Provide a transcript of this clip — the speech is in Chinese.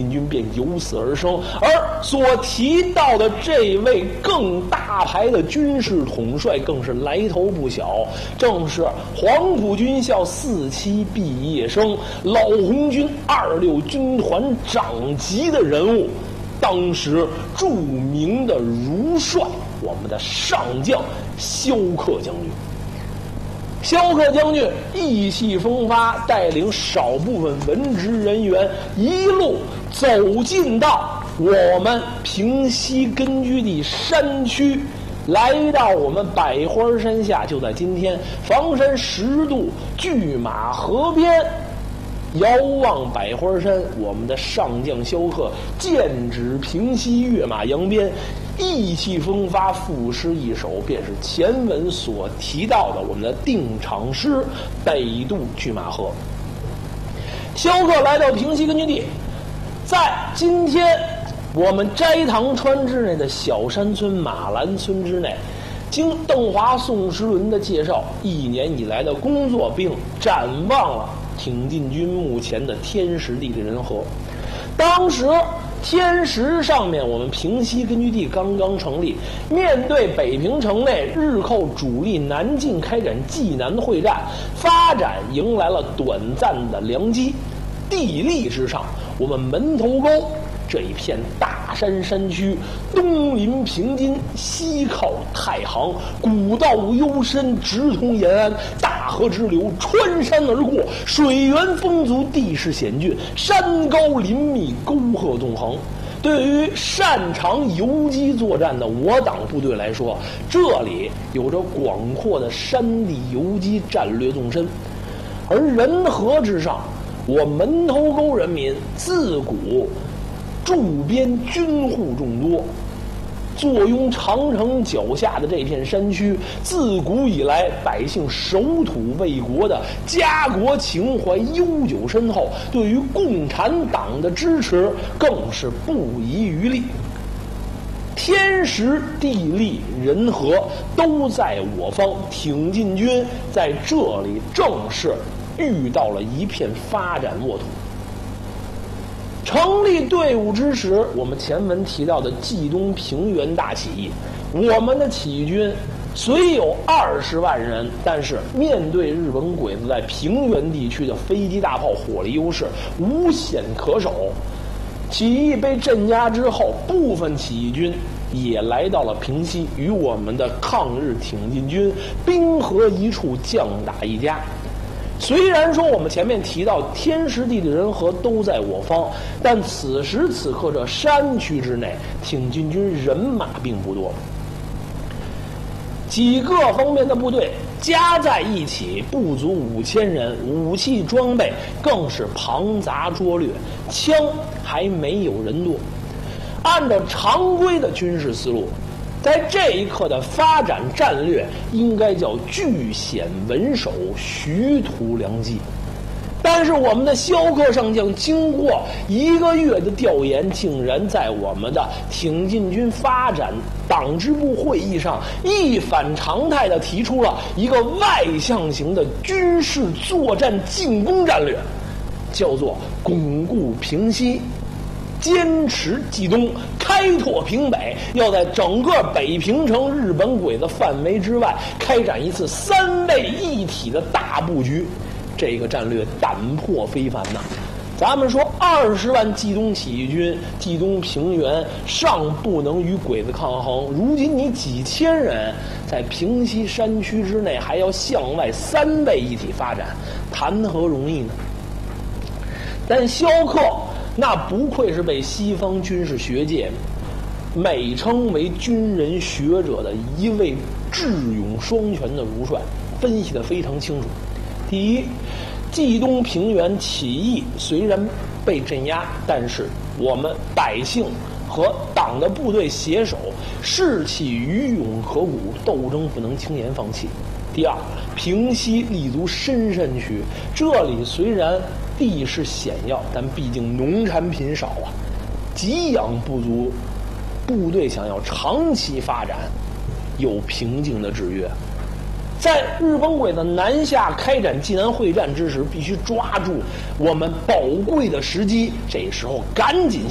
进军便由此而生。而所提到的这位更大牌的军事统帅更是来头不小，正是黄埔军校4期毕业生、老红军26军团长级的人物，当时著名的儒帅，我们的上将萧克将军。萧克将军意气风发，带领少部分文职人员一路走进到我们平西根据地山区，来到我们百花山下，就在今天房山10渡拒马河边。遥望百花山，我们的上将萧克剑指平西，跃马扬鞭，意气风发，赋诗一首，便是前文所提到的我们的定场诗北渡拒马河。萧克来到平西根据地，在今天我们斋堂川之内的小山村马兰村之内，经邓华、宋时轮的介绍，1年以来的工作并展望了挺进军目前的天时地利人和。当时天时上面，我们平西根据地刚刚成立，面对北平城内日寇主力南进开展济南会战，发展迎来了短暂的良机。地利之上，我们门头沟这一片大山山区，东临平津，西靠太行，古道幽深，直通延安，大河支流穿山而过，水源丰足，地势险峻，山高林密，沟壑纵横。对于擅长游击作战的我党部队来说，这里有着广阔的山地游击战略纵深。而人和之上，我门头沟人民自古驻边军户众多，坐拥长城脚下的这片山区，自古以来百姓守土卫国的家国情怀悠久深厚，对于共产党的支持更是不遗余力。天时地利人和都在我方，挺进军在这里正是遇到了一片发展沃土。成立队伍之时，我们前文提到的冀东平原大起义，我们的起义军虽有20万人，但是面对日本鬼子在平原地区的飞机大炮火力优势，无险可守。起义被镇压之后，部分起义军也来到了平西，与我们的抗日挺进军兵合一处，将打一家。虽然说我们前面提到天时地利人和都在我方，但此时此刻这山区之内，挺进军人马并不多，几个方面的部队加在一起不足5000人，武器装备更是庞杂拙劣，枪还没有人多。按照常规的军事思路，在这一刻的发展战略应该叫据险稳守，徐图良机。但是我们的萧克上将经过1个月的调研，竟然在我们的挺进军发展党支部会议上一反常态地提出了一个外向型的军事作战进攻战略，叫做巩固平西，坚持冀东，开拓平北，要在整个北平城日本鬼子范围之外开展一次3位一体的大布局。这个战略胆魄非凡呐！咱们说20万冀东起义军，冀东平原尚不能与鬼子抗衡，如今你几千人在平西山区之内还要向外3位一体发展，谈何容易呢？但萧克那不愧是被西方军事学界美称为军人学者的一位智勇双全的儒帅，分析得非常清楚。第一，冀东平原起义虽然被镇压，但是我们百姓和党的部队携手，士气余勇可鼓，斗争不能轻言放弃。第二，平西立足深山区，这里虽然地势险要，但毕竟农产品少啊，给养不足，部队想要长期发展有瓶颈的制约。 在日本鬼子南下开展济南会战之时，必须抓住我们宝贵的时机，这时候赶紧